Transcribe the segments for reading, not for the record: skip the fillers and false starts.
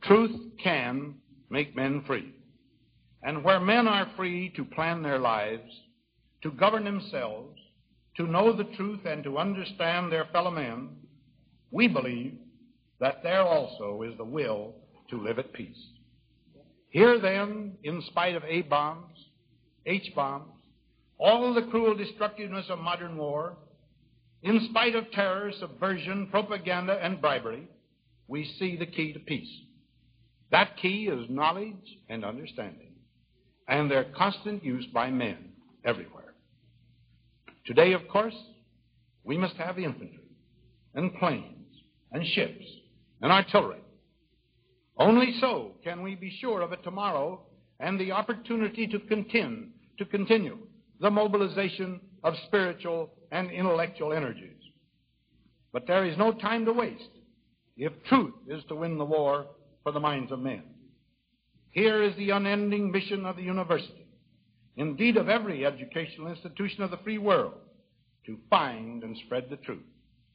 Truth can make men free. And where men are free to plan their lives, to govern themselves, to know the truth and to understand their fellow men, we believe that there also is the will to live at peace. Here then, in spite of A-bombs, H-bombs, all the cruel destructiveness of modern war, in spite of terror, subversion, propaganda, and bribery, we see the key to peace. That key is knowledge and understanding, and their constant use by men everywhere. Today, of course, we must have infantry and planes and ships and artillery. Only so can we be sure of a tomorrow and the opportunity to continue the mobilization of spiritual and intellectual energies. But there is no time to waste if truth is to win the war for the minds of men. Here is the unending mission of the university, indeed of every educational institution of the free world, to find and spread the truth.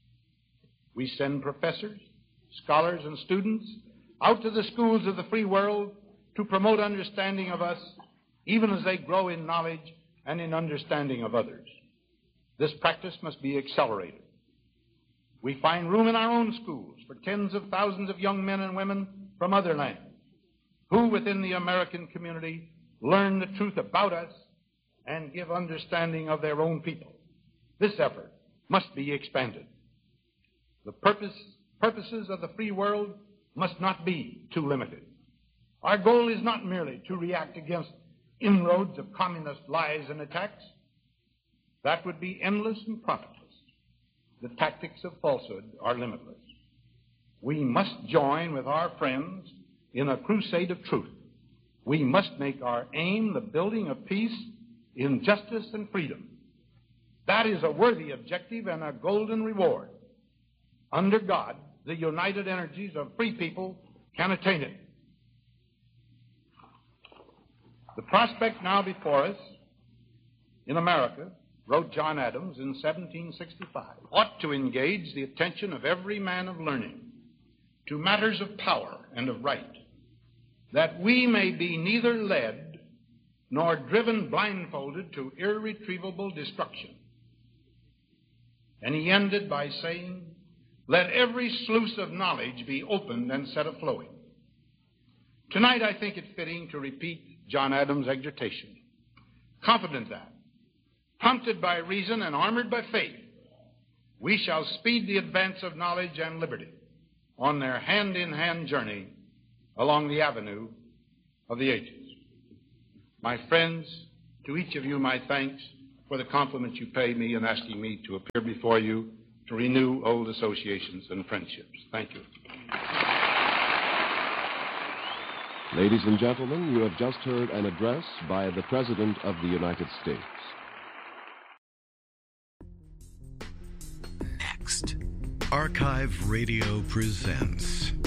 We send professors, scholars, and students out to the schools of the free world to promote understanding of us, even as they grow in knowledge and in understanding of others. This practice must be accelerated. We find room in our own schools for tens of thousands of young men and women from other lands who, within the American community, learn the truth about us and give understanding of their own people. This effort must be expanded. The purposes of the free world must not be too limited. Our goal is not merely to react against inroads of communist lies and attacks. That would be endless and profitless. The tactics of falsehood are limitless. We must join with our friends in a crusade of truth. We must make our aim the building of peace in justice and freedom. That is a worthy objective and a golden reward. Under God, the united energies of free people can attain it. The prospect now before us in America, wrote John Adams in 1765, ought to engage the attention of every man of learning to matters of power and of right, that we may be neither led nor driven blindfolded to irretrievable destruction. And he ended by saying, let every sluice of knowledge be opened and set a-flowing. Tonight I think it fitting to repeat John Adams' exhortation, confident that, prompted by reason and armored by faith, we shall speed the advance of knowledge and liberty on their hand-in-hand journey along the avenue of the ages. My friends, to each of you my thanks for the compliment you pay me in asking me to appear before you to renew old associations and friendships. Thank you. Ladies and gentlemen, you have just heard an address by the President of the United States. Next, Archive Radio presents